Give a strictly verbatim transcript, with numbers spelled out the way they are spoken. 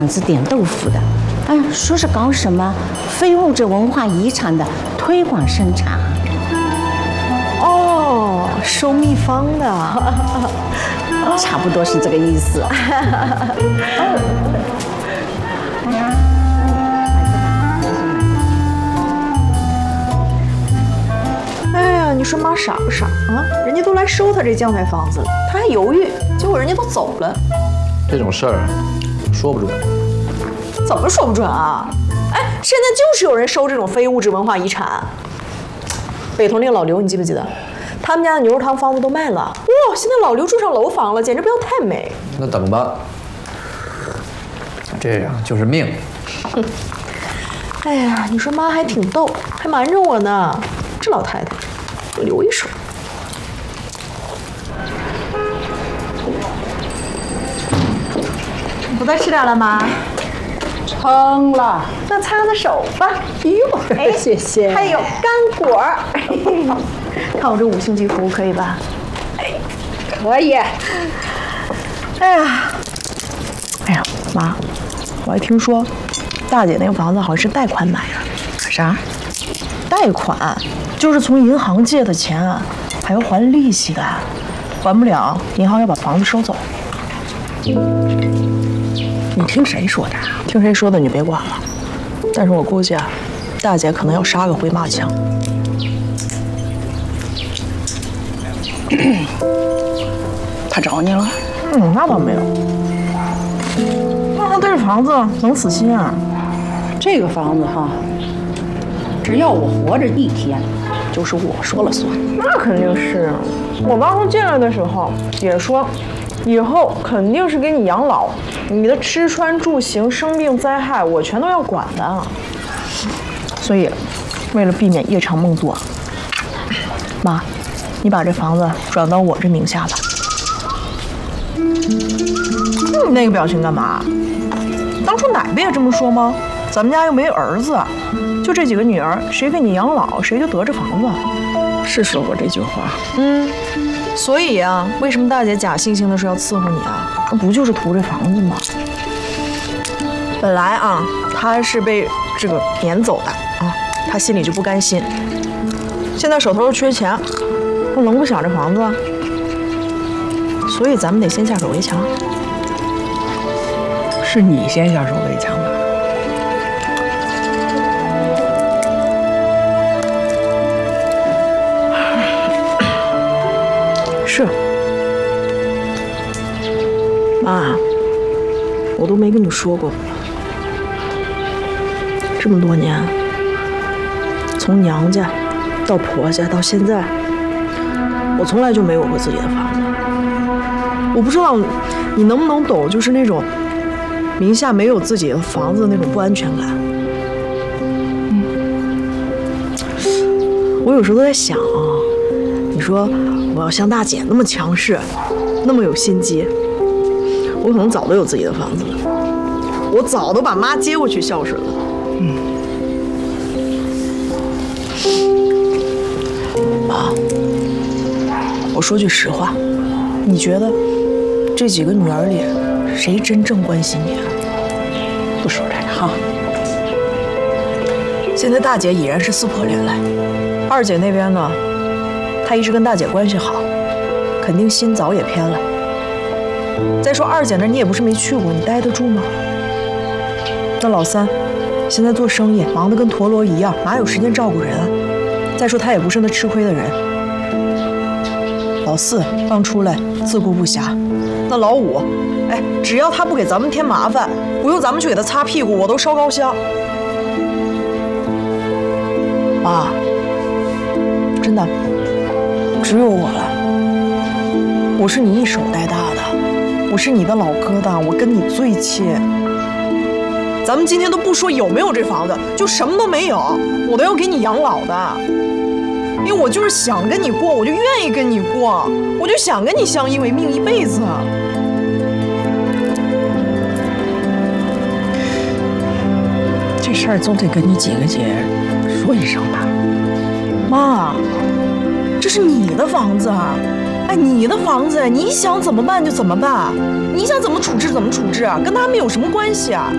子点豆腐的，哎，说是搞什么非物质文化遗产的推广生产。 哦，收秘方的， 差不多是这个意思。 哎呀，你说妈傻不傻啊？人家都来收他这将牌房子了，他还犹豫，结果人家都走了。 这种事儿说不准。 怎么说不准啊？哎，现在就是有人收这种非物质文化遗产。北头那个老刘，你记不记得？他们家的牛肉汤房子都卖了，哇！现在老刘住上楼房了，简直不要太美。 那等吧，这样就是命。 哼，哎呀，你说妈还挺逗，还瞒着我呢。这老太太，我留一手。不再吃点了吗？ 撑了， 那擦擦手吧。哎呦，哎， 谢谢。 还有干果儿，看我这五星级服务可以吧？ 哎，可以。 哎呀，哎呀，妈，我还听说，大姐那个房子好像是贷款买的。 啥？ 贷款就是从银行借的钱，还要还利息的，还不了，银行要把房子收走。 你听谁说的？ 听谁说的你别管了。但是我估计啊，大姐可能要杀个回马枪。 他找你了？ 嗯，那倒没有。那他对这房子能死心啊？ 这个房子哈，只要我活着一天，就是我说了算。 那肯定是啊。我当初进来的时候也说，以后肯定是给你养老，你的吃穿住行、生病灾害，我全都要管的。所以，为了避免夜长梦多，妈，你把这房子转到我这名下吧。你那个表情干嘛？当初奶不也这么说吗？咱们家又没儿子，就这几个女儿，谁给你养老，谁就得这房子。 是说过这句话。 嗯，所以啊，为什么大姐假惺惺的说要伺候你啊？不就是图这房子吗？本来啊，她是被这个撵走的啊，她心里就不甘心。现在手头又缺钱，她能不想这房子？所以咱们得先下手为强。 是你先下手为强吧？ 是。妈，我都没跟你说过，这么多年，从娘家到婆家到现在，我从来就没有过自己的房子。我不知道你能不能懂，就是那种名下没有自己的房子的那种不安全感。嗯，我有时候都在想啊，你说我要像大姐那么强势，那么有心机，我可能早都有自己的房子了，我早都把妈接过去孝顺了。嗯，妈，我说句实话，你觉得这几个女儿里，谁真正关心你啊？ 不说这个哈。 现在大姐已然是撕破脸来，二姐那边呢，她一直跟大姐关系好，肯定心早也偏了。再说二姐那你也不是没去过，你待得住吗？那老三现在做生意忙得跟陀螺一样，哪有时间照顾人啊？再说他也不是那吃亏的人。老四刚出来自顾不暇，那老五，哎，只要他不给咱们添麻烦，不用咱们去给他擦屁股，我都烧高香。妈，真的，只有我了。我是你一手带大的，我是你的老疙瘩，我跟你最亲。咱们今天都不说有没有这房子，就什么都没有，我都要给你养老的。因为我就是想跟你过，我就愿意跟你过，我就想跟你相依为命一辈子。 这事儿总得跟你几个姐说一声吧。 妈，这是你的房子，哎，你的房子，你想怎么办就怎么办，你想怎么处置怎么处置，跟他们有什么关系啊？